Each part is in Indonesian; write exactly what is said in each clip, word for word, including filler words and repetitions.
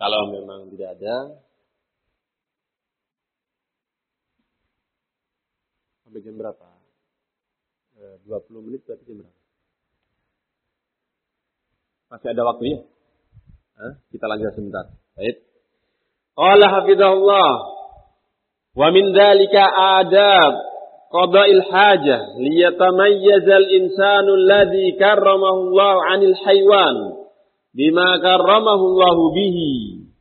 Kalau memang tidak ada, sampai jam berapa? dua puluh menit berarti jam berapa? Masih ada waktu ya? Hah? Kita lanjut sebentar. Baik. Qala hafizahullah wa min dzalika adab qada'il hajah liyatamayyazal insanu alladhi karramahu Allah 'anil haywan bima karramahu Allah bihi.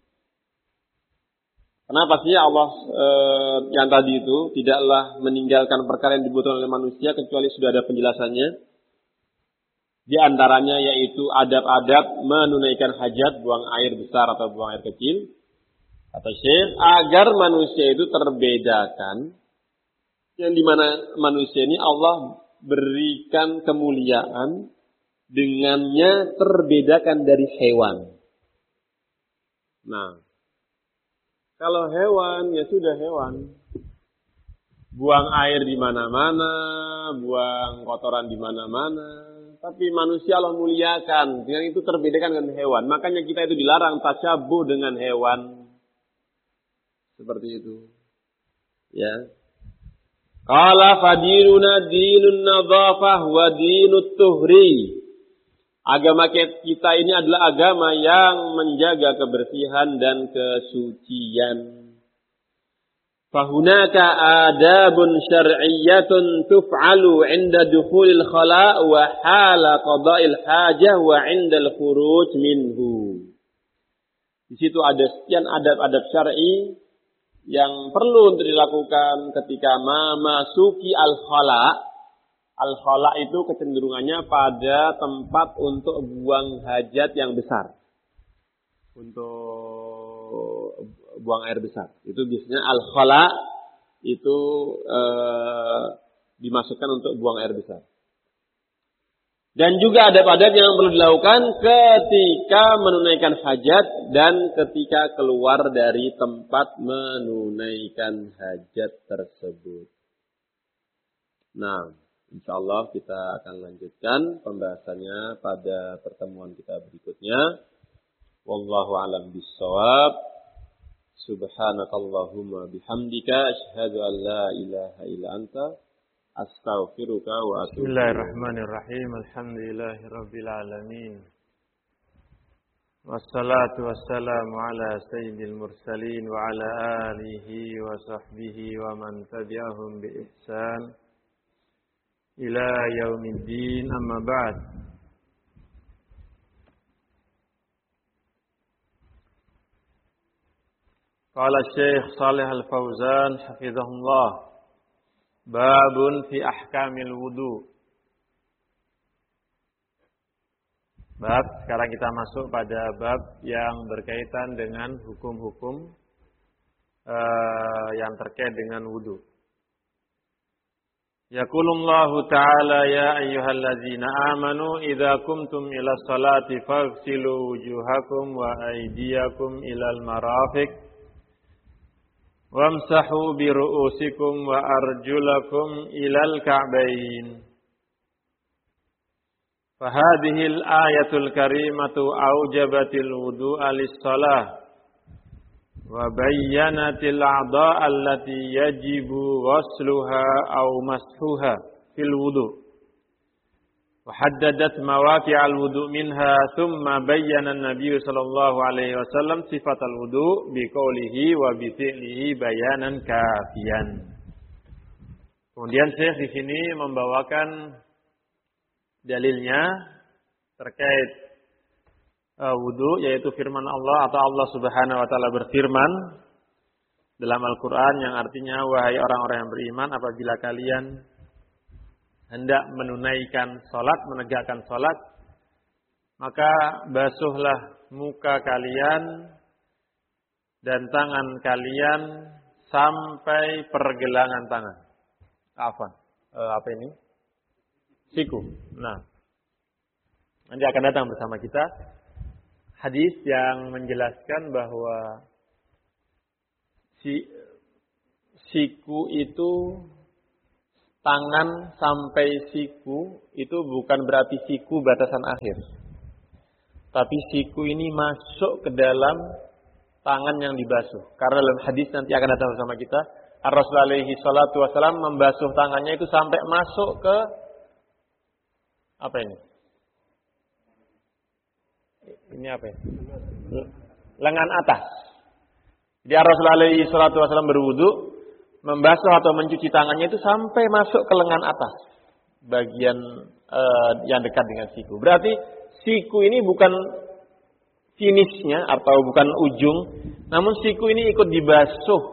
Kenapa sih Allah e, yang tadi itu tidaklah meninggalkan perkara yang dibutuhkan oleh manusia kecuali sudah ada penjelasannya? Di antaranya yaitu adab-adab menunaikan hajat, buang air besar atau buang air kecil. Kata Syekh, agar manusia itu terbedakan, yang dimana manusia ini Allah berikan kemuliaan dengannya terbedakan dari hewan. Nah, kalau hewan ya sudah hewan, buang air di mana-mana, buang kotoran di mana-mana. Tapi manusia Allah muliakan, dengan itu terbedakan dengan hewan. Makanya kita itu dilarang tasyabuh dengan hewan. Seperti itu. Ya. Qala fadinuna dinun nadhafah wa dinut tuhri. Agama kita ini adalah agama yang menjaga kebersihan dan kesucian. Fahunaka adabun syar'iyyatun tuf'alu 'inda dukhulil khala' wa hala qada'il hajah wa 'indal khuruj minhu. Di situ ada sekian adab-adab syar'i yang perlu untuk dilakukan ketika memasuki al-khala'. Al-khala' itu kecenderungannya pada tempat untuk buang hajat yang besar. Untuk buang air besar. Itu biasanya al-khala itu e, dimasukkan untuk buang air besar. Dan juga adab-adab yang perlu dilakukan ketika menunaikan hajat dan ketika keluar dari tempat menunaikan hajat tersebut. Nah, insyaallah kita akan lanjutkan pembahasannya pada pertemuan kita berikutnya. Wallahu a'lam bissawab. Subhanakallahumma bihamdika asyhadu an la ilaha illa anta astaghfiruka wa atubu ilaik. Bismillahirrahmanirrahim. Alhamdulillahirabbil alamin. Wassalatu wassalamu ala sayyidil mursalin wa ala alihi wa sahbihi wa man tabi'ahum bi ihsan ila yaumiddin, amma ba'd. Qala Syekh Shalih Al-Fauzan hafizahullah, babun fi ahkamil wudu. Bab, sekarang kita masuk pada bab yang berkaitan dengan hukum-hukum uh, yang terkait dengan wudu. Yaqulullahu ta'ala ya ayyuhallazina amanu idza kumtum ila sholati faghsilu wujuhakum wa aydiyakum ilal marafiq wamsahu bi ru'usikum wa arjulakum ilal ka'bayn. Fahadhihi al-ayatul karimatu aujabatil wudu'a lis-shalah wa bayyanatil a'dha'a allati yajibu ghusluha aw mashuha fil wudu'. وحددت مواقع الوضوء منها ثم بين النبي صلى الله عليه وسلم صفة الوضوء بقوله وبفعله بيانا كافيا. Kemudian Syekh di sini membawakan dalilnya terkait uh, wudu, yaitu firman Allah atau Allah Subhanahu wa taala berfirman dalam Al-Qur'an yang artinya, wahai orang-orang yang beriman, apabila kalian hendak menunaikan salat, menegakkan salat, maka basuhlah muka kalian dan tangan kalian sampai pergelangan tangan. Afwan. Eh, apa ini? Siku. Nah, nanti akan datang bersama kita hadis yang menjelaskan bahwa si siku itu, tangan sampai siku itu bukan berarti siku batasan akhir. Tapi siku ini masuk ke dalam tangan yang dibasuh. Karena dalam hadis nanti akan datang bersama kita, Rasulullah alaihi salatu wasallam membasuh tangannya itu sampai masuk ke apa ini? Ini apa ya? Lengan atas. Jadi Rasulullah alaihi salatu wasallam berwudu, membasuh atau mencuci tangannya itu sampai masuk ke lengan atas, bagian uh, yang dekat dengan siku. Berarti siku ini bukan finishnya atau bukan ujung, namun siku ini ikut dibasuh.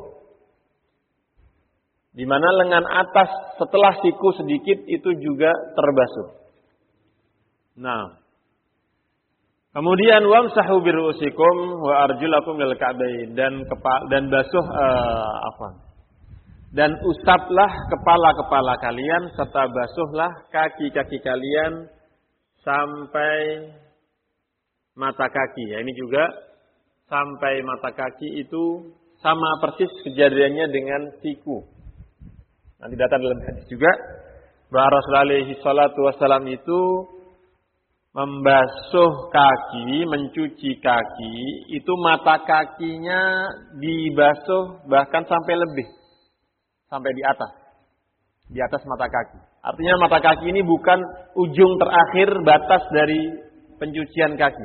Di mana lengan atas setelah siku sedikit itu juga terbasuh. Nah, kemudian wamsahu birusikum wa arjulakum lil ka'bain, dan kepala dan basuh uh, apa? Dan usaplah kepala-kepala kalian serta basuhlah kaki-kaki kalian sampai mata kaki. Ya, ini juga sampai mata kaki itu sama persis kejadiannya dengan siku. Nanti datang dalam hadis juga bahwa Rasulullah alaihi salatu wasallam itu membasuh kaki, mencuci kaki, itu mata kakinya dibasuh bahkan sampai lebih, sampai di atas, di atas mata kaki. Artinya mata kaki ini bukan ujung terakhir batas dari pencucian kaki.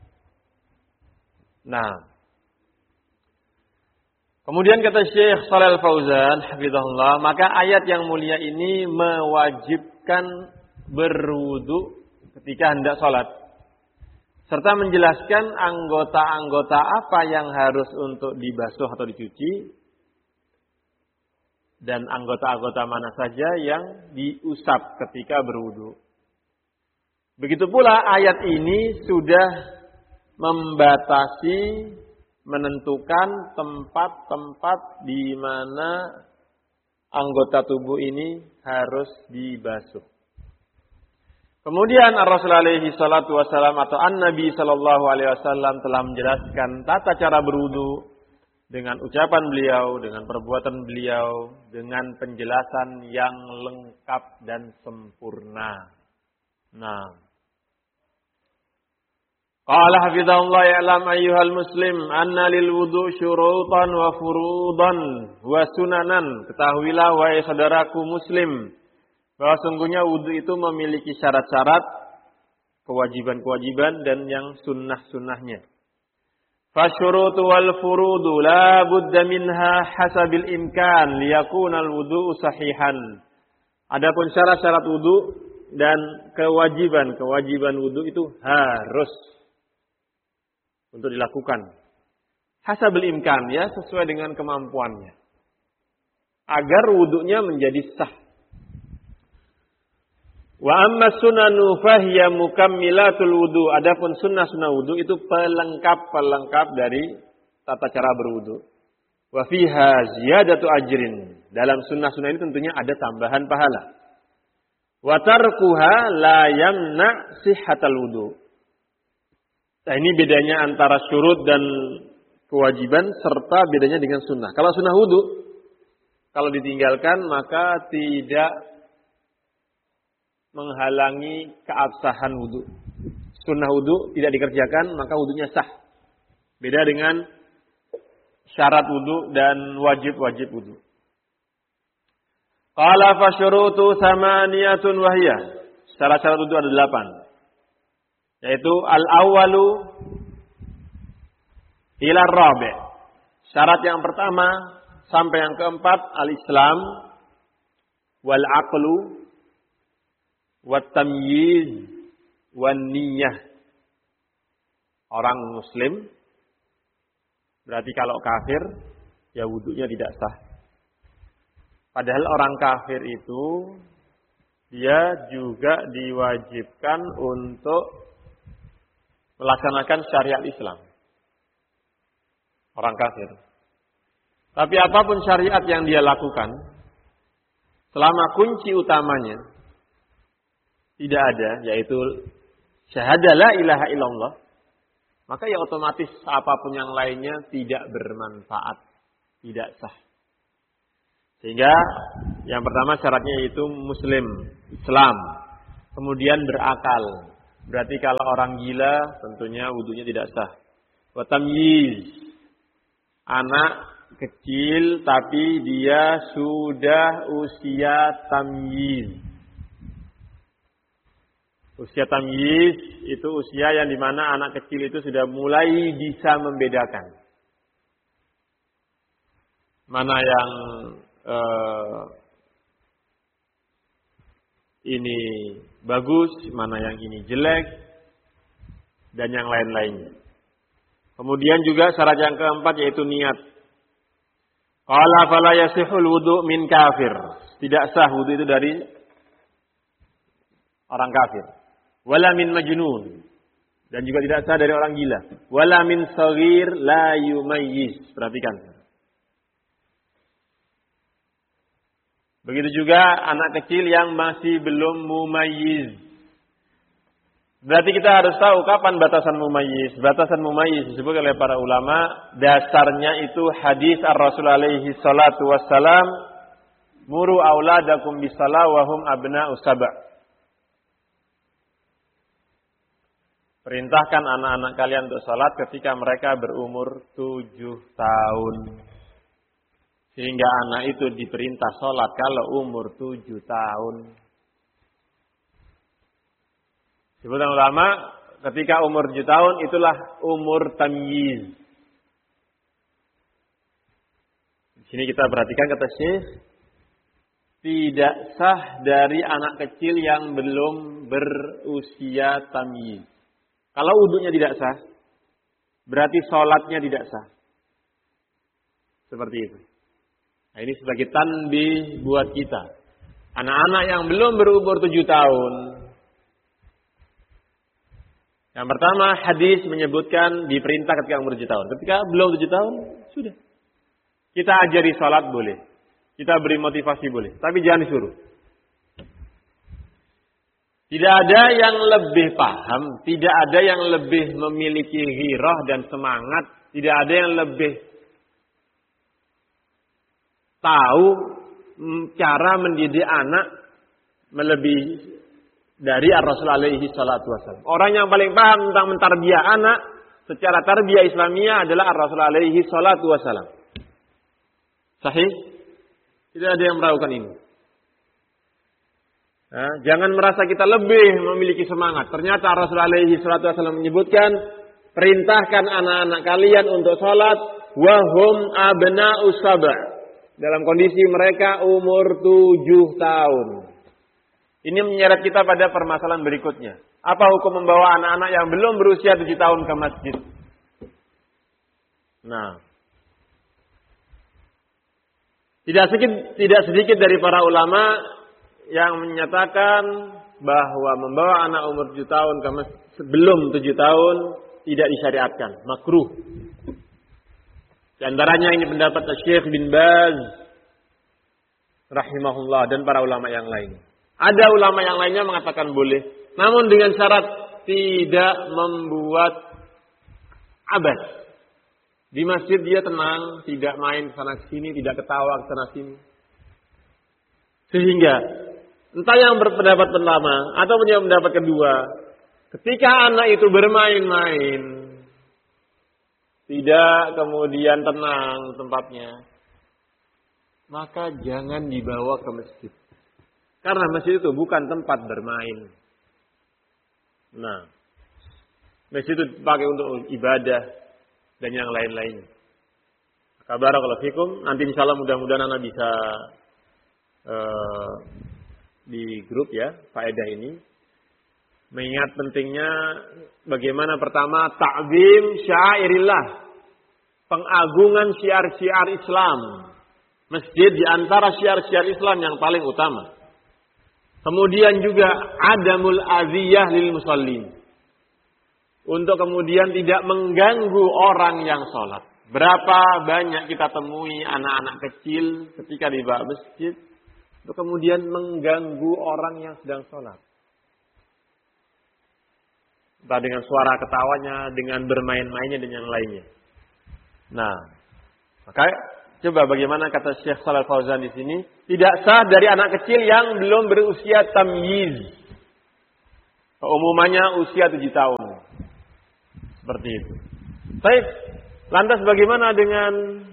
Nah, kemudian kata Syekh Shalal Fauzan hafizahullah, maka ayat yang mulia ini mewajibkan berwudu ketika hendak sholat, serta menjelaskan anggota-anggota apa yang harus untuk dibasuh atau dicuci, dan anggota-anggota mana saja yang diusap ketika berwudu. Begitu pula ayat ini sudah membatasi, menentukan tempat-tempat di mana anggota tubuh ini harus dibasuh. Kemudian Rasulullah alaihi salatu wasallam atau An-Nabi sallallahu alaihi wasallam telah menjelaskan tata cara berwudu dengan ucapan beliau, dengan perbuatan beliau, dengan penjelasan yang lengkap dan sempurna. Nah, qala hafizahullah ya'lam ayyuhal muslim anna lil wudu syurutan wa furudan wa sunanan. Ketahuilah wahai saudaraku muslim bahwa sungguhnya wudu itu memiliki syarat-syarat, kewajiban-kewajiban dan yang sunnah-sunnahnya. Fasyurutu wal furudu la budda minha hasabil imkan liyakuna al wudu sahihan. Adapun syarat-syarat wudu dan kewajiban-kewajiban wudu itu harus untuk dilakukan hasabil imkan, ya, sesuai dengan kemampuannya, agar wudunya menjadi sah. Wa amma sunanu fahiya mukammilatul wudu. Adapun sunnah-sunnah wudu itu pelengkap-pelengkap dari tata cara berwudu. Wa fiha ziyadatu ajrin. Dalam sunnah-sunnah ini tentunya ada tambahan pahala. Wa tarkuha la yamna sihhatal wudu. Nah, ini bedanya antara syurut dan kewajiban serta bedanya dengan sunnah. Kalau sunnah wudu, kalau ditinggalkan maka tidak menghalangi keabsahan wudu. Sunnah wudu tidak dikerjakan maka wudunya sah. Beda dengan syarat wudu dan wajib-wajib wudu. Qala fa syurutu samaniyatun wahiyya. Syarat-syarat wudu ada delapan. Yaitu al-awwalu ila ar-rabi'. Syarat yang pertama sampai yang keempat al-islam wal aqlu wat tamyiz wan niyyah. Orang muslim berarti kalau kafir ya wudunya tidak sah. Padahal orang kafir itu dia juga diwajibkan untuk melaksanakan syariat Islam. Orang kafir. Tapi apapun syariat yang dia lakukan, selama kunci utamanya tidak ada, yaitu syahadah la ilaha illallah, maka ya otomatis apapun yang lainnya tidak bermanfaat, tidak sah. Sehingga yang pertama syaratnya yaitu muslim, Islam. Kemudian berakal. Berarti kalau orang gila tentunya wudunya tidak sah. Wa tamyiz. anak kecil tapi dia sudah usia tamyiz. Usia tamyiz itu usia yang dimana anak kecil itu sudah mulai bisa membedakan mana yang eh, ini bagus, mana yang ini jelek, dan yang lain-lainnya. Kemudian juga syarat yang keempat yaitu niat. Qala fala yasihul wudu' min kafir. Tidak sah wudu itu dari orang kafir. Wala min majnun. Dan juga tidak sah dari orang gila. Wala min saghir la yumayyiz. Perhatikan. Begitu juga anak kecil yang masih belum mumayyiz. Berarti kita harus tahu kapan batasan mumayyiz. Batasan mumayyiz disebut oleh para ulama, dasarnya itu hadis ar-Rasul alaihi salatu wassalam, muru auladakum bisalah wa hum abna'u sab'. Perintahkan anak-anak kalian untuk salat ketika mereka berumur tujuh tahun. Sehingga anak itu diperintah sholat kalau umur tujuh tahun. Sebutan ulama, ketika umur tujuh tahun itulah umur tamyiz. Di sini kita perhatikan kata Syekh, tidak sah dari anak kecil yang belum berusia tamyiz. Kalau wudunya tidak sah, berarti sholatnya tidak sah. Seperti itu. Nah, ini sebagai tanbih buat kita. Anak-anak yang belum berumur tujuh tahun. Yang pertama, hadis menyebutkan diperintah ketika umur tujuh tahun. Ketika belum tujuh tahun, sudah. Kita ajari salat boleh. Kita beri motivasi boleh. Tapi jangan disuruh. Tidak ada yang lebih paham. Tidak ada yang lebih memiliki ghirah dan semangat. Tidak ada yang lebih tahu cara mendidik anak melebihi dari Ar-Rasul alaihi salatu wasallam. Orang yang paling paham tentang mentarbiyah anak secara tarbiyah Islamiyah adalah Ar-Rasul alaihi salatu wasallam. Sahih? Tidak ada yang meragukan ini. Nah, jangan merasa kita lebih memiliki semangat. Ternyata Ar-Rasul alaihi salatu wasallam menyebutkan, perintahkan anak-anak kalian untuk salat wahum abna'u sab'. Dalam kondisi mereka umur tujuh tahun. Ini menyeret kita pada permasalahan berikutnya. Apa hukum membawa anak-anak yang belum berusia tujuh tahun ke masjid? Nah. Tidak sedikit, tidak sedikit dari para ulama yang menyatakan bahwa membawa anak umur tujuh tahun ke masjid, sebelum tujuh tahun tidak disyariatkan. Makruh. Di antaranya ini pendapat Syekh bin Baz rahimahullah dan para ulama yang lain. Ada ulama yang lainnya mengatakan boleh, namun dengan syarat tidak membuat abas. Di masjid dia tenang, tidak main sana sini, tidak ketawa sana sini. Sehingga entah yang berpendapat pertama atau punya pendapat kedua, ketika anak itu bermain-main, tidak kemudian tenang tempatnya, maka jangan dibawa ke masjid. Karena masjid itu bukan tempat bermain. Nah, masjid itu dipakai untuk ibadah dan yang lain-lain. Barakallahu fikum. Nanti insyaallah mudah-mudahan anak bisa uh, di grup ya faedah ini. Mengingat pentingnya bagaimana pertama ta'zim syairillah, pengagungan syiar-syiar Islam. Masjid di antara syiar-syiar Islam yang paling utama. Kemudian juga adamul aziyah lil musallin. Untuk kemudian tidak mengganggu orang yang sholat. Berapa banyak kita temui anak-anak kecil ketika di bawah masjid, untuk kemudian mengganggu orang yang sedang sholat. Entah dengan suara ketawanya, dengan bermain-mainnya dan yang lainnya. Nah, maka coba bagaimana kata Syekh Shalal Fauzan di sini, tidak sah dari anak kecil yang belum berusia tamyiz. Umumannya usia tujuh tahun. Seperti itu. Baik, Lantas bagaimana dengan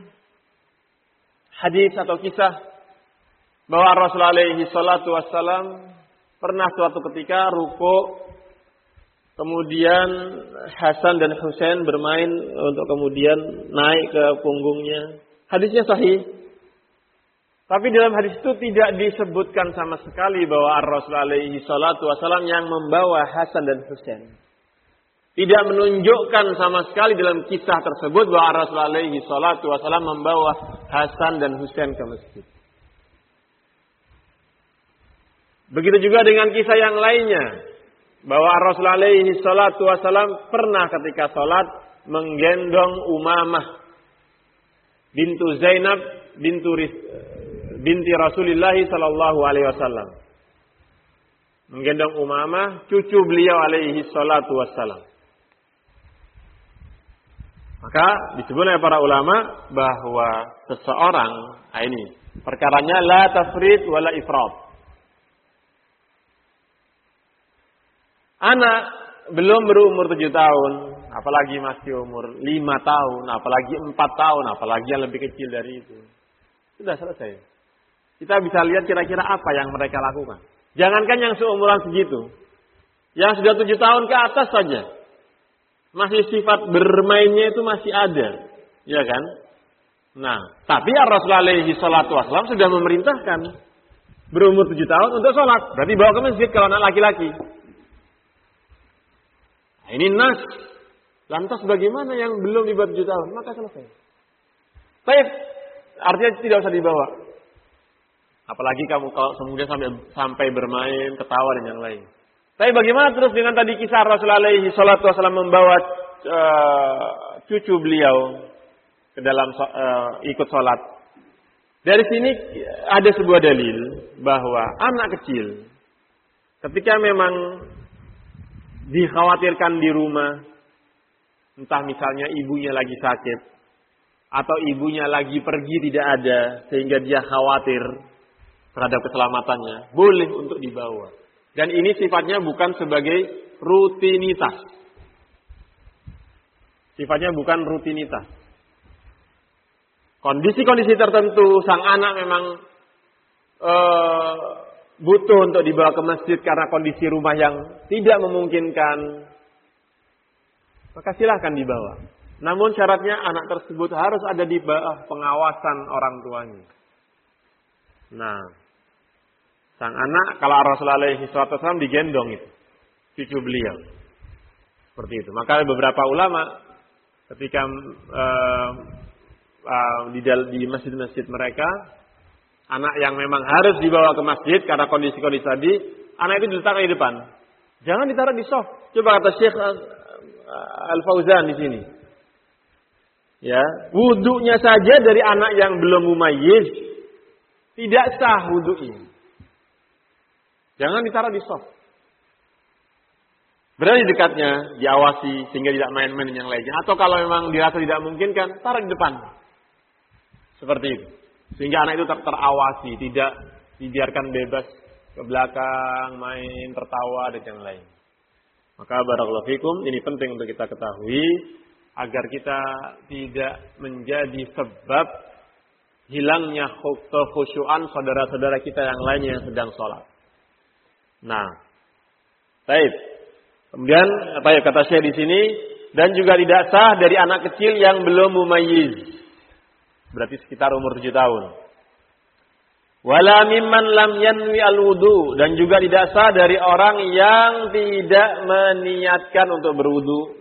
hadis atau kisah bahwa Rasulullah alaihi salatu wassalam pernah suatu ketika rukuk, kemudian Hasan dan Husain bermain untuk kemudian naik ke punggungnya. Hadisnya sahih. Tapi dalam hadis itu tidak disebutkan sama sekali bahwa Rasulullah alaihi salatu wassalam yang membawa Hasan dan Husain. Tidak menunjukkan sama sekali dalam kisah tersebut bahwa Rasulullah alaihi salatu wassalam membawa Hasan dan Husain ke masjid. Begitu juga dengan kisah yang lainnya. Bahwa Rasulullah alaihi salatu wassalam pernah ketika sholat menggendong Umamah bintu Zainab bintu binti Rasulullah sallallahu alaihi wasallam. Menggendong Umamah cucu beliau alaihi salatu wassalam. Maka disebut oleh para ulama bahwa seseorang, nah ini perkaranya la tafrid wala ifrat. Anak belum berumur tujuh tahun, apalagi masih umur lima tahun, apalagi empat tahun, apalagi yang lebih kecil dari itu. Sudah selesai. Kita bisa lihat kira-kira apa yang mereka lakukan. Jangankan yang seumuran segitu. Yang sudah tujuh tahun ke atas saja. Masih sifat bermainnya itu masih ada. Ya kan? Nah, tapi Rasulullah alaihi salatu wassalam sudah memerintahkan berumur tujuh tahun untuk sholat. Berarti bawa ke masjid kalau anak laki-laki. Nah, ini nas. Lantas bagaimana yang belum di bawah tujuh tahun? Maka selesai. Baik. Artinya tidak usah dibawa. Apalagi kamu kalau kemudian sampai, sampai bermain, ketawa dan yang lain. Tapi bagaimana terus dengan tadi kisah Rasulullah alaihi salatu wassalam membawa uh, cucu beliau ke dalam uh, ikut sholat. Dari sini ada sebuah dalil bahwa anak kecil ketika memang dikhawatirkan di rumah, entah misalnya ibunya lagi sakit atau ibunya lagi pergi tidak ada sehingga dia khawatir terhadap keselamatannya, boleh untuk dibawa. Dan ini sifatnya bukan sebagai rutinitas. Sifatnya bukan rutinitas. Kondisi-kondisi tertentu sang anak memang ee, butuh untuk dibawa ke masjid karena kondisi rumah yang tidak memungkinkan, maka silahkan dibawa. Namun syaratnya anak tersebut harus ada di bawah pengawasan orang tuanya. Nah, sang anak kalau Rasulullah alaihi wasallam digendong itu cucu beliau. Seperti itu. Maka beberapa ulama ketika uh, uh, di, di masjid-masjid mereka, anak yang memang harus dibawa ke masjid karena kondisi-kondisi tadi, anak itu diletakkan di depan. Jangan ditaruh di sof. Coba kata Syekh Al-Fauzan di sini. Ya, wudunya saja dari anak yang belum mumayyiz tidak sah wudunya. Jangan ditaruh di sof. Berada di dekatnya, diawasi sehingga tidak main-main yang lainnya. Atau kalau memang dirasa tidak memungkinkan, taruh di depan. Seperti itu. Sehingga anak itu ter- terawasi, tidak dibiarkan bebas ke belakang, main, tertawa dan yang lain. Maka barakallahu fikum, ini penting untuk kita ketahui agar kita tidak menjadi sebab hilangnya kekhusyuan saudara-saudara kita yang lainnya yang sedang sholat. Nah, baik. Kemudian apa ya kata saya di sini, dan juga tidak sah dari anak kecil yang belum mumayyiz. Berarti sekitar umur tujuh tahun. Wala mimman lam yanwi al-wudu, dan juga tidak sah dari orang yang tidak meniatkan untuk berwudu.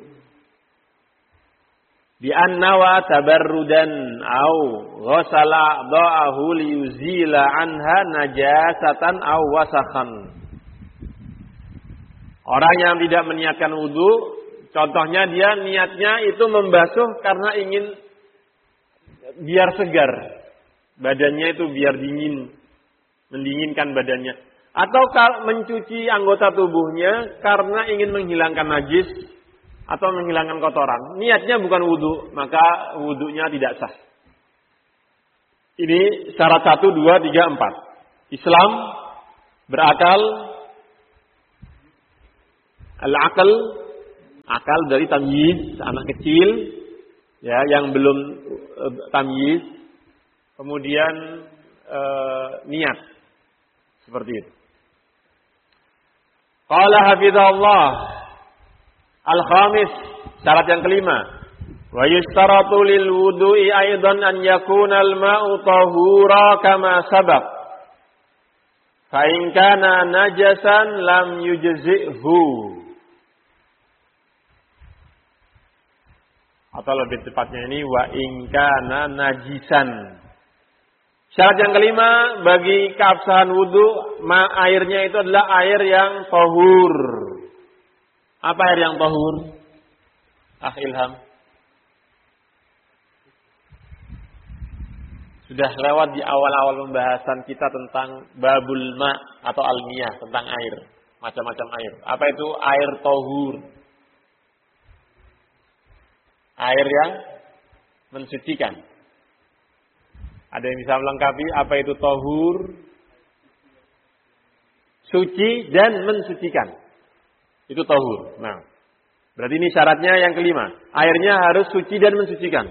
Bi annawa tabarrudan au ghasala dha'ahu liyuzila anha najasatan au wasakhan. Orang yang tidak meniatkan wudu, contohnya dia niatnya itu membasuh karena ingin biar segar. Badannya itu biar dingin, mendinginkan badannya. Atau mencuci anggota tubuhnya karena ingin menghilangkan najis atau menghilangkan kotoran. Niatnya bukan wudu, maka wudunya tidak sah. Ini syarat satu, dua, tiga, empat. Islam berakal, al-akal, akal dari tamyiz, anak kecil ya, yang belum e, tamyiz, kemudian e, niat seperti itu. Qala hafizahullah al-khamis, syarat yang kelima, wa yustaratu lil wudu'i aidan an yakuna al-ma'u tahura kama sabaq. Fa in kana najasan lam yujzi'hu. Atau lebih tepatnya ini wa in kana najisan. Syarat yang kelima bagi keabsahan wudu, ma airnya itu adalah air yang tahur. Apa air yang tahur? Ah, Ilham. Sudah lewat di awal-awal pembahasan kita tentang babul ma atau almiyah, tentang air, macam-macam air. Apa itu air tahur? Air yang mensucikan. Ada yang bisa melengkapi apa itu tahur? Suci dan mensucikan. Itu tahur. Nah, berarti ini syaratnya yang kelima. Airnya harus suci dan mensucikan.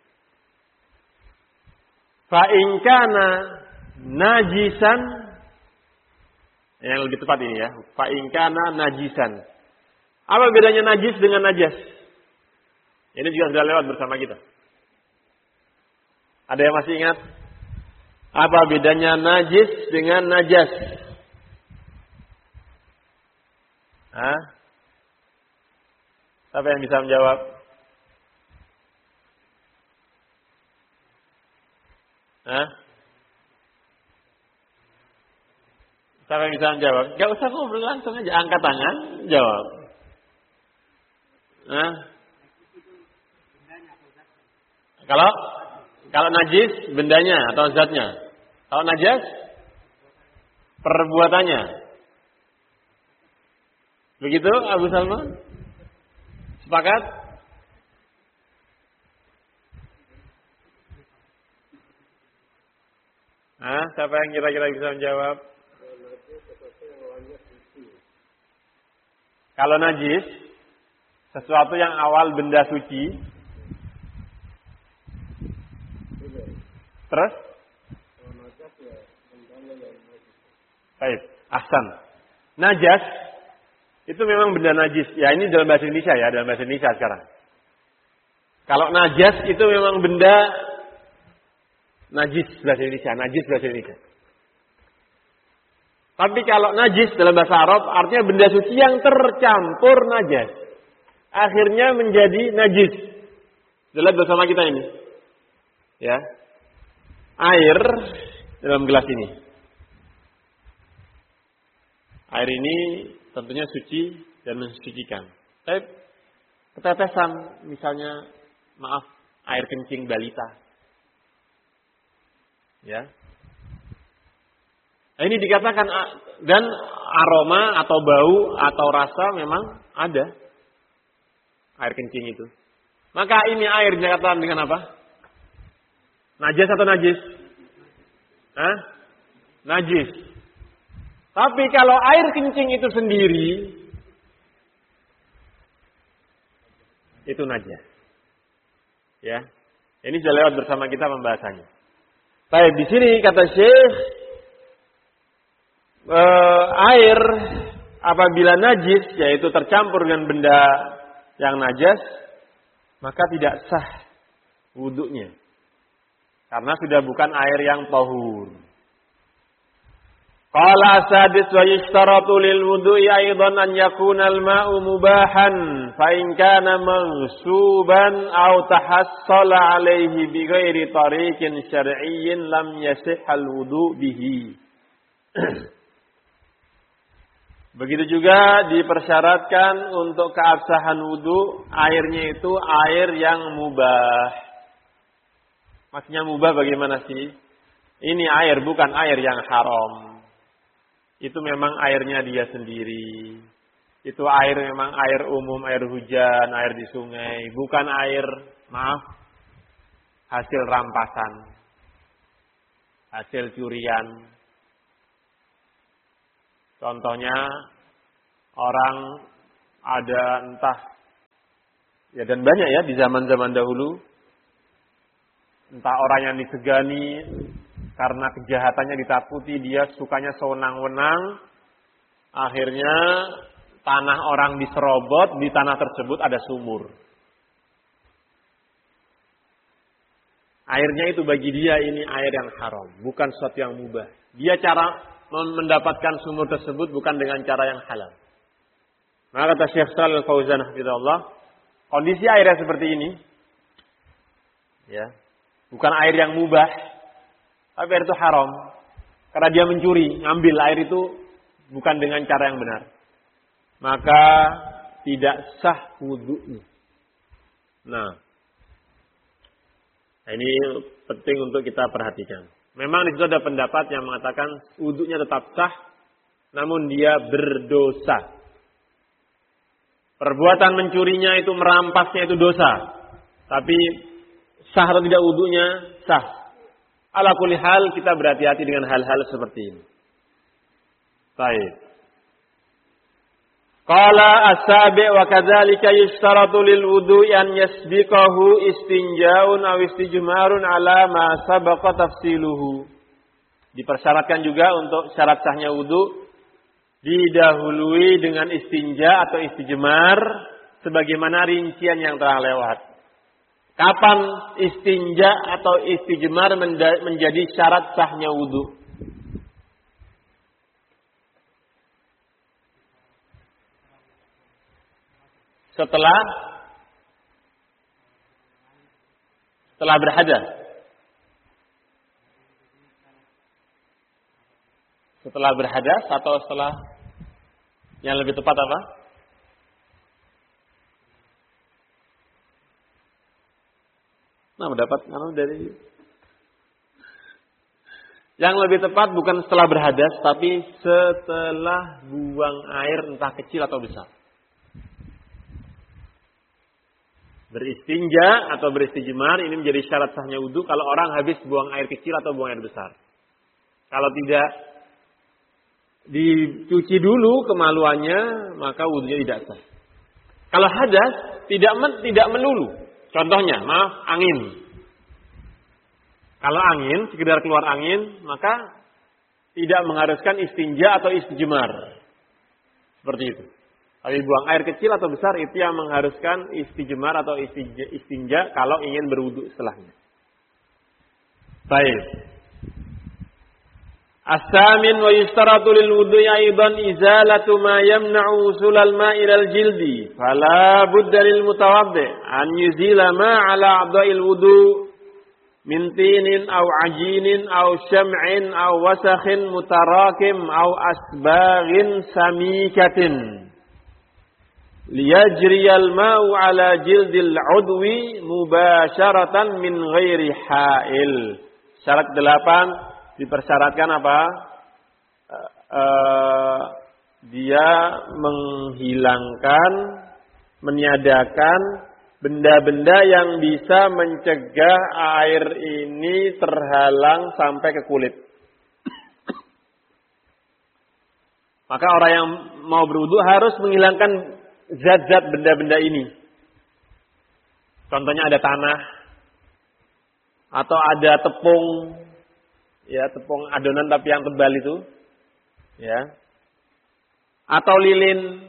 Fa in kana najisan, yang lebih tepat ini ya. Fa in kana najisan. Apa bedanya najis dengan najas? Ini juga sudah lewat bersama kita. Ada yang masih ingat? Apa bedanya najis dengan najas? Hah? Siapa yang bisa menjawab? Hah? Siapa yang bisa menjawab? Gak usah ngobrol, langsung aja. Angkat tangan, jawab. Hah? Kalau kalau najis bendanya atau zatnya. Kalau najas perbuatannya. Begitu Abu Salman? Sepakat? Hah? Siapa yang kira-kira bisa menjawab? Kalau najis, sesuatu yang awal benda suci. Terus? Baik, ahsan. Najas itu memang benda najis. Ya, ini dalam bahasa Indonesia ya, dalam bahasa Indonesia sekarang. Kalau najas itu memang benda najis bahasa Indonesia, najis bahasa Indonesia. Tapi kalau najis dalam bahasa Arab artinya benda suci yang tercampur najas. Akhirnya menjadi najis. Jelas bersama kita ini. Ya. Air dalam gelas ini. Air ini tentunya suci dan mensucikan. Tapi ketetesan misalnya, maaf, air kencing balita. Ya. Nah, ini dikatakan dan aroma atau bau atau rasa memang ada air kencing itu. Maka ini air dikatakan dengan apa? Najis atau najis? Hah? Najis. Tapi kalau air kencing itu sendiri, itu najis. Ya. Ini sudah lewat bersama kita pembahasannya. Baik, di sini kata Syekh, eh, air apabila najis, yaitu tercampur dengan benda yang najis, maka tidak sah wudunya. Karena sudah bukan air yang tahur. Qala sadis wa yashtaratu lil wudu'i aidan an yakuna al-ma'u mubahan fa in kana maghsuban aw tahassala alayhi bi ghairi tariqin syar'iyyin lam yasih al-wudu' bihi. Begitu juga dipersyaratkan untuk keabsahan wudu airnya itu air yang mubah. Maksudnya mubah bagaimana sih? Ini air bukan air yang haram. Itu memang airnya dia sendiri. Itu air memang air umum, air hujan, air di sungai. Bukan air, maaf, hasil rampasan. Hasil curian. Contohnya, orang ada entah, ya dan banyak ya di zaman-zaman dahulu, entah orang yang disegani karena kejahatannya ditakuti, dia sukanya sewenang-wenang, akhirnya tanah orang diserobot, di tanah tersebut ada sumur. Airnya itu bagi dia ini air yang haram, bukan sesuatu yang mubah. Dia cara mendapatkan sumur tersebut bukan dengan cara yang halal. Maka kata Syekh Shalal Fauzan hafizahullah, kondisi airnya seperti ini, ya, bukan air yang mubah, tapi air itu haram. Karena dia mencuri, ngambil air itu bukan dengan cara yang benar. Maka tidak sah wudunya. Nah, Nah, ini penting untuk kita perhatikan. Memang di situ ada pendapat yang mengatakan wudunya tetap sah, namun dia berdosa. Perbuatan mencurinya itu, merampasnya itu dosa. Tapi sah atau tidak wudunya? Sah. Ala kulli hal kita berhati-hati dengan hal-hal seperti ini. Baik. Qala as-sabi' wa kadzalika yushtaratu lil wudu'i an yasbiqahu istinja'un aw istijmarun ala ma sabaqa tafsiluhu. Dipersyaratkan juga untuk syarat sahnya wudu didahului dengan istinja atau istijmar sebagaimana rincian yang telah lewat. Kapan istinja atau istijmar menjadi syarat sahnya wudu? Setelah setelah berhadas. Setelah berhadas atau setelah yang lebih tepat apa? Nah, mendapat anu dari yang lebih tepat bukan setelah berhadas tapi setelah buang air entah kecil atau besar. Beristinja atau beristijmar ini menjadi syarat sahnya wudu kalau orang habis buang air kecil atau buang air besar. Kalau tidak dicuci dulu kemaluannya, maka wudunya tidak sah. Kalau hadas tidak men, tidak melulu. Contohnya, maaf, angin. Kalau angin, sekedar keluar angin, maka tidak mengharuskan istinja atau istijmar. Seperti itu. Tapi buang air kecil atau besar itu yang mengharuskan istijmar atau istinja, istinja kalau ingin berwudu setelahnya. Baik. As-samin wa yustaratu lil wudu'i aidan izalatu ma yamna'u usulal ma'i ilal jildi. Fala budda lil mutawaddi' an yuzila ma 'ala a'dha'il wudu' min tinin aw ajinin aw syam'in aw wasakhin mutarakim aw asbaghin samikatin. Liyajriyal ma'u ala jildil udwi mubasyaratan min ghairi ha'il. Syarat delapan dipersyaratkan apa? Uh, uh, dia menghilangkan, meniadakan benda-benda yang bisa mencegah air ini terhalang sampai ke kulit. Maka orang yang mau berwudu harus menghilangkan zat-zat benda-benda ini. Contohnya ada tanah atau ada tepung, ya tepung adonan tapi yang tebal itu, ya, atau lilin,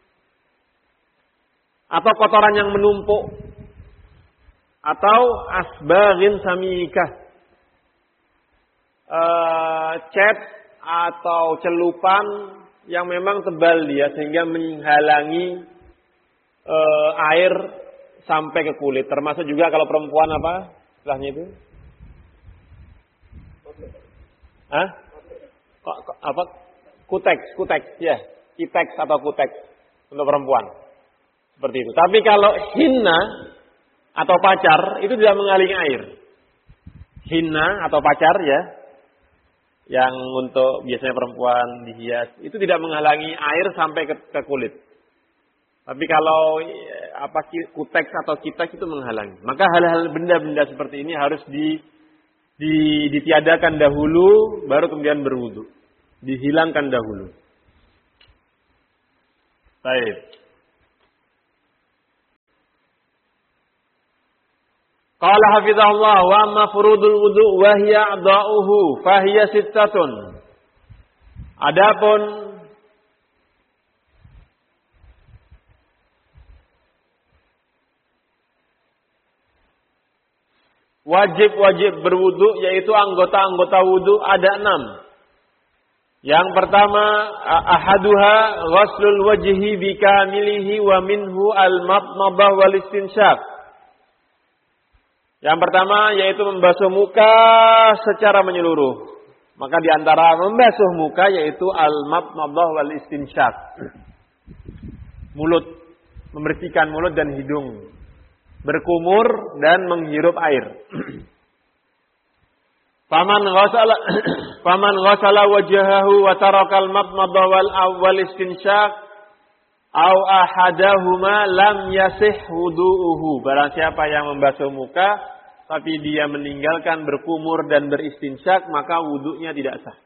atau kotoran yang menumpuk, atau asbaghin samikah, e, cat atau celupan yang memang tebal dia sehingga menghalangi e, air sampai ke kulit. Termasuk juga kalau perempuan apa istilahnya itu? Hah? Kok, kok, apa? Kuteks, kuteks ya, kiteks atau kuteks untuk perempuan. Seperti itu. Tapi kalau hinna atau pacar itu tidak menghalangi air. Hinna atau pacar ya, yang untuk biasanya perempuan dihias, itu tidak menghalangi air sampai ke, ke kulit. Tapi kalau apa kuteks atau kiteks itu menghalangi. Maka hal-hal benda-benda seperti ini harus di, di ditiadakan dahulu, baru kemudian berwudu. Dihilangkan dahulu. Baik. Qala hafizahullah wa amma furudul wudu wa hiya a'dha'uhu fa hiya sittatun. Adapun wajib-wajib berwudu yaitu anggota-anggota wudu ada enam. Yang pertama ahaduha ghuslul wajhi bikamilihi wa minhu al-madmadah wal istinsyaq. Yang pertama yaitu membasuh muka secara menyeluruh. Maka di antara membasuh muka yaitu al-madmadah wal istinsyaq. Mulut, membersihkan mulut dan hidung. Berkumur dan menghirup air. Faman ghasala faman ghasala wajhahu wa taraka al-madmadah wal wal istinsyaq au ahadahuma lam yasih wudu'uhu. Barang siapa yang membasuh muka tapi dia meninggalkan berkumur dan beristinsyak, maka wudunya tidak sah.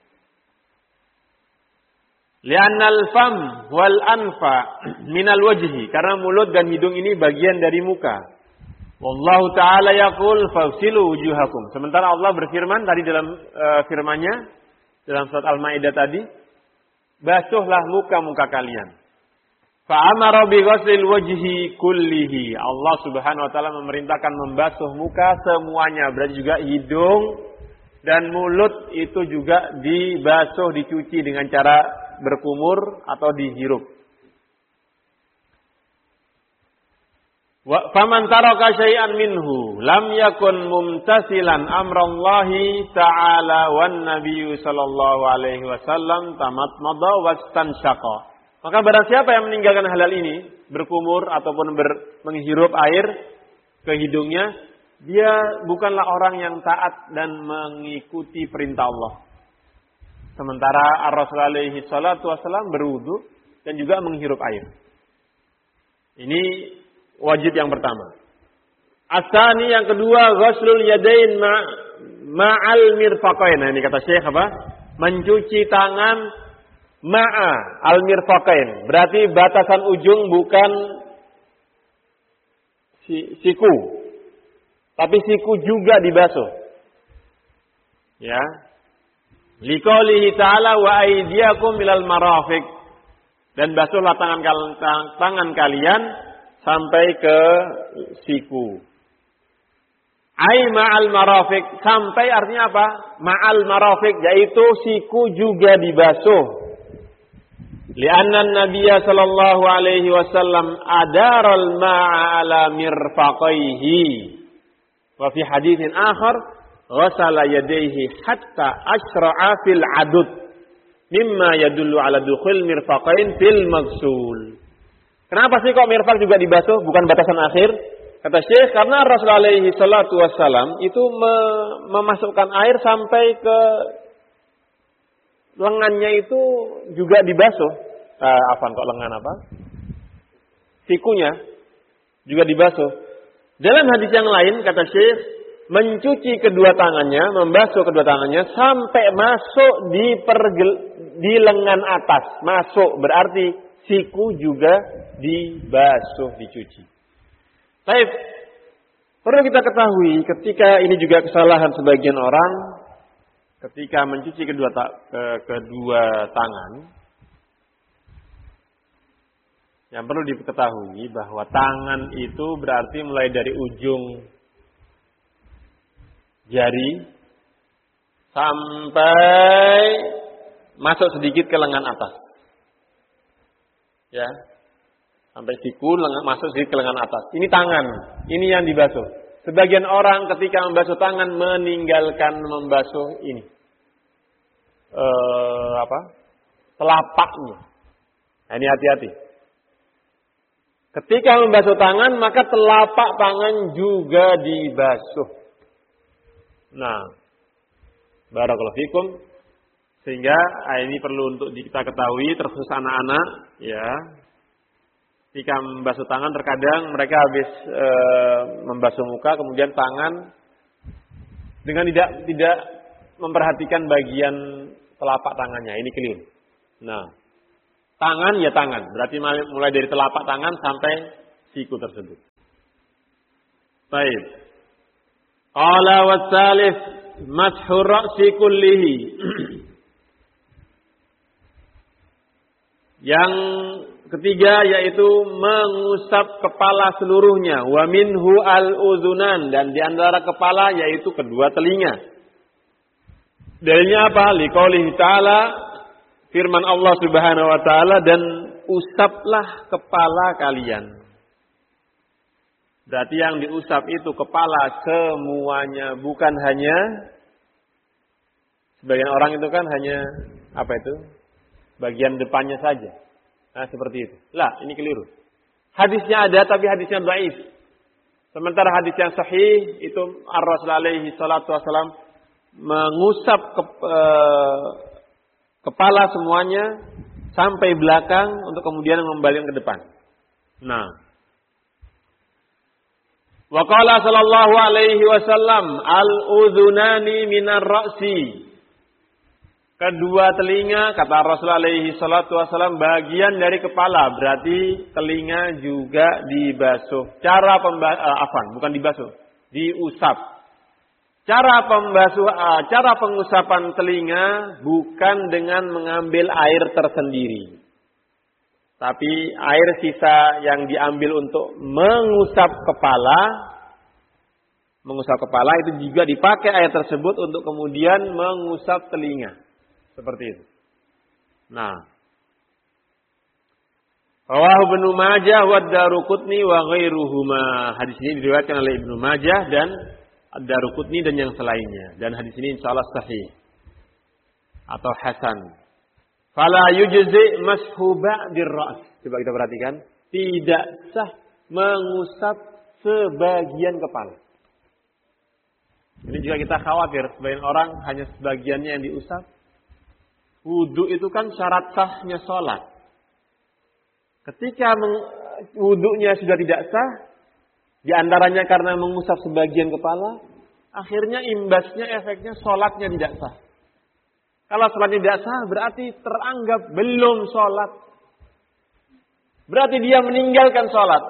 Li'annal fam wal anfa minal wajhi, karena mulut dan hidung ini bagian dari muka. Wallahu ta'ala yaqul fagsilu wujuhakum. Sementara Allah berfirman tadi dalam uh, firman-Nya dalam surat Al-Maidah tadi, basuhlah muka-muka kalian. Fa'amara bi ghuslil wajhi kullihi. Allah Subhanahu wa taala memerintahkan membasuh muka semuanya, berarti juga hidung dan mulut itu juga dibasuh, dicuci dengan cara berkumur atau dihirup. Wa faman taraka syai'an minhu lam yakun mumtasilan amrallahi ta'ala wan nabiyyu sallallahu alaihi wasallam tamatmada wastansyaqa. Maka barang siapa yang meninggalkan halal ini, berkumur ataupun ber, menghirup air ke hidungnya, dia bukanlah orang yang taat dan mengikuti perintah Allah. Sementara Ar-Rasul alaihi salatu wasallam berwudu dan juga menghirup air. Ini wajib yang pertama. Asani yang kedua, ghuslul yadain ma ma'al mirfaqain. Nah, ini kata Syekh apa? Mencuci tangan ma'a al-mirfaqain. Berarti batasan ujung bukan si, siku. Tapi siku juga dibasuh. Ya. Liqaulihi ta'ala wa aydiyakum ilal marafiq. Dan basuhlah tangan tangan kalian sampai ke siku. Ai ma'al marafiq, sampai artinya apa? Ma'al marafiq, yaitu siku juga dibasuh. Li'anna an-nabiyya sallallahu alaihi wasallam adaral ma'a ala mirfaqaihi. Wa fi haditsin akhar ghasala yadayhi hatta asra'a fil adud mimma yadullu ala dukhul mirfaqain fil maghsul. Kenapa sih kok mirfaq juga dibasuh, bukan batasan akhir? Kata Syekh, karena Rasulullah alaihi salatu wassalam itu me- memasukkan air sampai ke lengannya itu juga dibasuh. Ah, afan kok lengan apa? Sikunya juga dibasuh. Dalam hadis yang lain kata Syekh, mencuci kedua tangannya, membasuh kedua tangannya sampai masuk di pergel, di lengan atas. Masuk berarti siku juga dibasuh, dicuci. Baik, perlu kita ketahui ketika ini juga kesalahan sebagian orang ketika mencuci kedua ta, ke, kedua tangan. Yang perlu diketahui bahwa tangan itu berarti mulai dari ujung jari sampai masuk sedikit ke lengan atas. Ya. Sampai siku lengan, masuk sedikit ke lengan atas. Ini tangan, ini yang dibasuh. Sebagian orang ketika membasuh tangan meninggalkan membasuh ini. Eh, apa? Telapaknya. Nah, ini hati-hati. Ketika membasuh tangan, maka telapak tangan juga dibasuh. Nah, barakallahu fikum. Sehingga ini perlu untuk kita ketahui, terkhusus anak-anak, ya. Ketika membasuh tangan, terkadang mereka habis e, membasuh muka, kemudian tangan dengan tidak tidak memperhatikan bagian telapak tangannya. Ini keliru. Nah, tangan ya tangan, berarti mulai dari telapak tangan sampai siku tersebut. Baik. Qala was-salis mashu ra'si kullihi. Yang ketiga yaitu mengusap kepala seluruhnya. Wa minhu al-udzunan, dan di antara kepala yaitu kedua telinga. Dalilnya apa? Liqaulihi ta'ala, firman Allah Subhanahu wa taala, dan usaplah kepala kalian. Berarti yang diusap itu kepala semuanya, bukan hanya sebagian orang itu kan hanya apa itu? Bagian depannya saja. Nah, seperti itu. Lah, ini keliru. Hadisnya ada tapi hadisnya dhaif. Sementara hadis yang sahih itu Ar-Rasul alaihi salatu wasalam mengusap ke, eh, kepala semuanya sampai belakang untuk kemudian mengembalikan ke depan. Nah, wa qala sallallahu alaihi wasallam al-udhunani minar ra'si. Kedua telinga, kata Rasulullah alaihi salatu wasallam, bagian dari kepala. Berarti telinga juga dibasuh. Cara pembasuh, uh, afan, bukan dibasuh, diusap. Cara pembasuh, uh, cara pengusapan telinga bukan dengan mengambil air tersendiri. Tapi air sisa yang diambil untuk mengusap kepala, mengusap kepala itu juga dipakai air tersebut untuk kemudian mengusap telinga. Seperti itu. Nah, rawahu Ibnu Majah wa Ad-Daruqutni wa ghairuhuma. Hadis ini diriwayatkan oleh Ibnu Majah dan Ad-Daruqutni dan yang selainnya. Dan hadis ini insyaallah sahih atau hasan. Fala yujzi mashu ba'dir ra's. Coba kita perhatikan, tidak sah mengusap sebagian kepala. Ini juga kita khawatir sebagian orang hanya sebagiannya yang diusap. Wudu itu kan syarat sahnya sholat. Ketika wudunya sudah tidak sah, di antaranya karena mengusap sebagian kepala, akhirnya imbasnya, efeknya sholatnya tidak sah. Kalau sholatnya tidak sah, berarti teranggap belum sholat. Berarti dia meninggalkan sholat.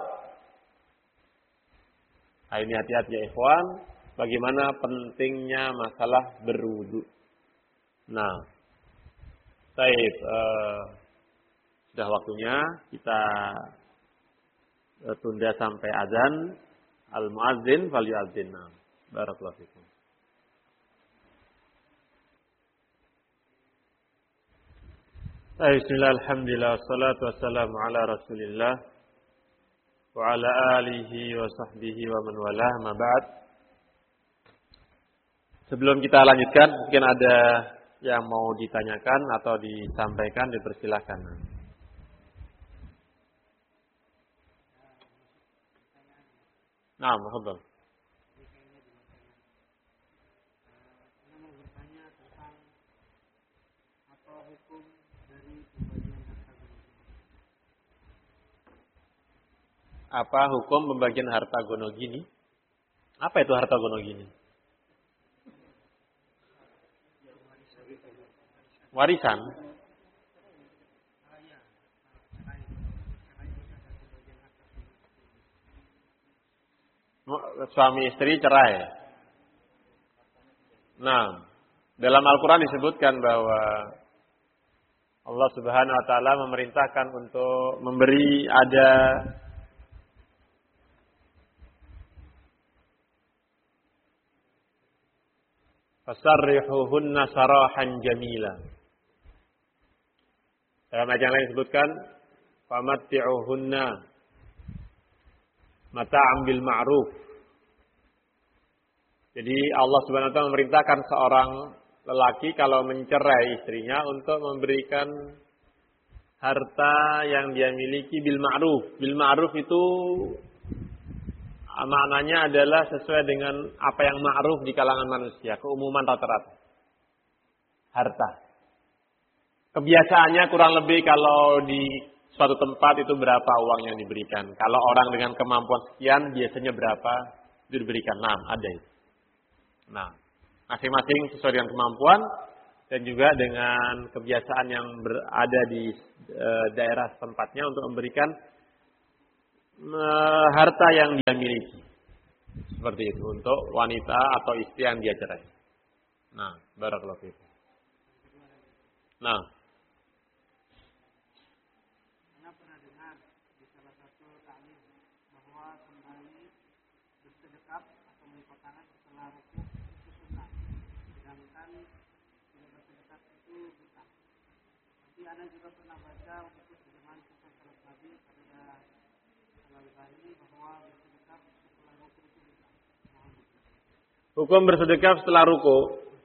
Nah, ini hati-hati ya ikhwan, bagaimana pentingnya masalah berwudu. Nah, baik, uh, sudah waktunya kita uh, tunda sampai azan. Al-muadzin falyu'adzin. Barakallahu fikum. Bismillah, alhamdulillah, wassalatu wassalamu ala rasulillah wa ala alihi wa sahbihi wa man walah, ma ba'd. Sebelum kita lanjutkan, mungkin ada yang mau ditanyakan atau disampaikan, dipersilakan. Nah, mahfudz. Apa hukum pembagian harta gono gini? Apa itu harta gono gini? Warisan. Suami istri cerai. Nah, dalam Al-Quran disebutkan bahwa Allah Subhanahu wa taala memerintahkan untuk memberi ada fasarrihuhunna sarahan jamila. Dalam ayat yang lain disebutkan famatti'uhunna mata'an bil ma'ruf. Jadi Allah Subhanahu wa taala memerintahkan seorang lelaki kalau mencerai istrinya untuk memberikan harta yang dia miliki bil ma'ruf. Bil ma'ruf itu maknanya adalah sesuai dengan apa yang ma'ruf di kalangan manusia, keumuman rata-rata. Harta. Kebiasaannya kurang lebih kalau di suatu tempat itu berapa uang yang diberikan. Kalau orang dengan kemampuan sekian biasanya berapa itu diberikan. Nah, ada itu. Nah, masing-masing sesuai dengan kemampuan dan juga dengan kebiasaan yang berada di e, daerah tempatnya untuk memberikan e, harta yang dia miliki. Seperti itu untuk wanita atau istri yang dia cerai. Nah, barakallahu fiikum. Nah, Anda pernah dengar di salah satu taklim bahwa kembali bersedekap atau melipat tangan setelah rukuk itu sunnah, sedangkan tidak bersedekap itu bid'ah. Tapi Anda juga pernah baca buku terjemahan kisah salaf Nabi pada Al-Albani bahwa bersedekap setelah rukuk itu bid'ah. hukum bersedekap setelah ruku.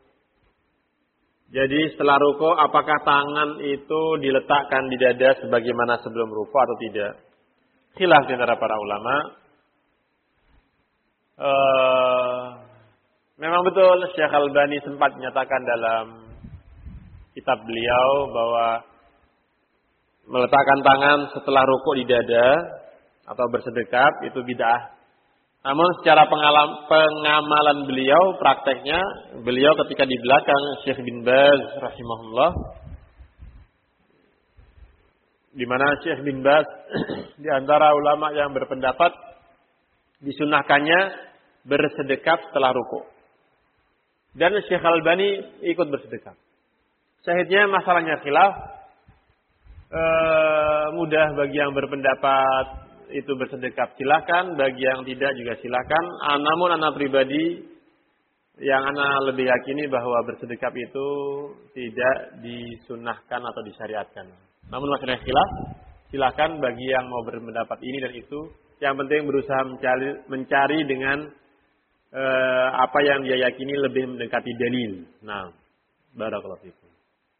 Jadi setelah ruku apakah tangan itu diletakkan di dada sebagaimana sebelum ruku atau tidak? Khilaf di antara para ulama. Uh, memang betul Syekh Al-Albani sempat menyatakan dalam kitab beliau bahwa meletakkan tangan setelah ruku di dada atau bersedekap itu bid'ah. Namun secara pengalam, pengamalan beliau, prakteknya beliau ketika di belakang Syekh bin Baz rahimahullah, di mana Syekh bin Baz di antara ulama yang berpendapat disunahkannya bersedekap setelah ruku. Dan Syekh Al-Albani ikut bersedekap. Syahidnya masalahnya khilaf, e, mudah bagi yang berpendapat itu bersedekap silakan, bagi yang tidak juga silakan. Ah, namun anak pribadi yang anak lebih yakini bahwa bersedekap itu tidak disunahkan atau disyariatkan. Namun masalah khilaf, silakan bagi yang mau berpendapat ini dan itu. Yang penting berusaha mencari, mencari dengan eh, apa yang dia yakini lebih mendekati dalil. Nah, barakallahu fikum.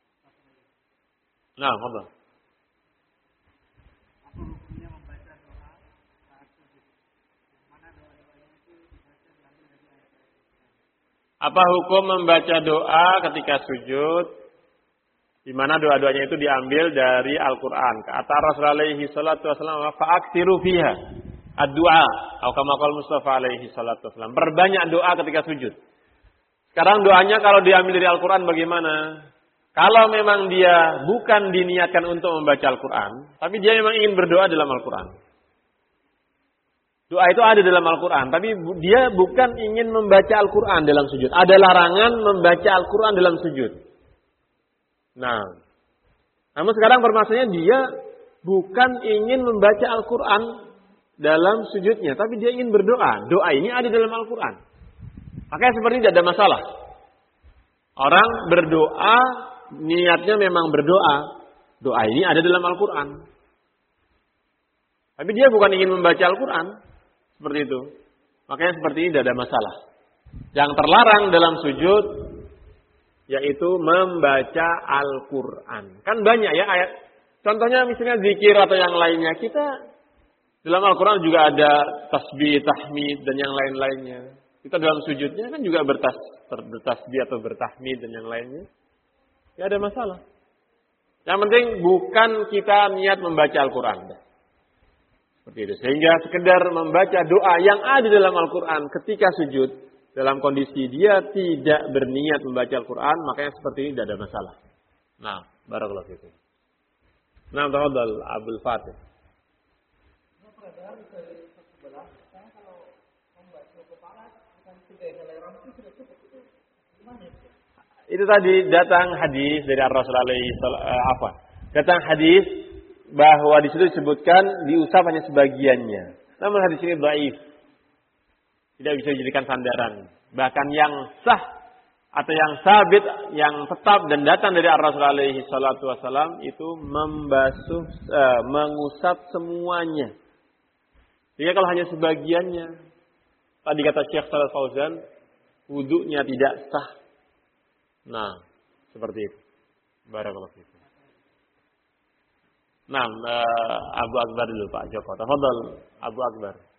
Nah, Allah. Apa hukum membaca doa ketika sujud, di mana doa-doanya itu diambil dari Al-Quran? Kata Rasulullah alaihi salatu wasallam, fa'aksiru fiha ad-du'a, atau kama qala Mustafa alaihi salatu wasallam. Perbanyak doa ketika sujud. Sekarang doanya kalau diambil dari Al-Quran bagaimana? Kalau memang dia bukan diniatkan untuk membaca Al-Quran, tapi dia memang ingin berdoa dalam Al-Quran. Doa itu ada dalam Al-Quran, tapi dia bukan ingin membaca Al-Quran dalam sujud. Ada larangan membaca Al-Quran dalam sujud. Nah, namun sekarang permasalahannya dia bukan ingin membaca Al-Quran dalam sujudnya, tapi dia ingin berdoa. Doa ini ada dalam Al-Quran. Makanya seperti ini tidak ada masalah. Orang berdoa, niatnya memang berdoa. Doa ini ada dalam Al-Quran. Tapi dia bukan ingin membaca Al-Quran. Seperti itu. Makanya seperti ini tidak ada masalah. Yang terlarang dalam sujud yaitu membaca Al-Quran. Kan banyak ya ayat. Contohnya misalnya zikir atau yang lainnya. Kita dalam Al-Quran juga ada tasbih, tahmid dan yang lain-lainnya. Kita dalam sujudnya kan juga bertas, bertasbih atau bertahmid dan yang lainnya. Tidak ada masalah. Yang penting bukan kita niat membaca Al-Quran. Seperti itu. Sehingga sekedar membaca doa yang ada dalam Al-Quran ketika sujud, dalam kondisi dia tidak berniat membaca Al-Quran, makanya seperti ini tidak ada masalah. Nah, barakallahu fikum. Nah, tafadhal Abdul Fatih. Itu tadi datang hadis dari Rasulullah alaihi apa? Datang hadis bahwa di situ disebutkan diusap hanya sebagiannya. Namun hadis ini dhaif. Tidak bisa dijadikan sandaran. Bahkan yang sah atau yang sabit, yang tetap dan datang dari Rasulullah alaihi salatu wasallam itu membasuh, uh, mengusap semuanya. Jika kalau hanya sebagiannya, tadi kata Syekh Shalal Fauzan, wudunya tidak sah. Nah, seperti itu. Barakallahu fiikum. Nah, Abu Akbar dulu Pak Joko. Tafadhal Abu Akbar.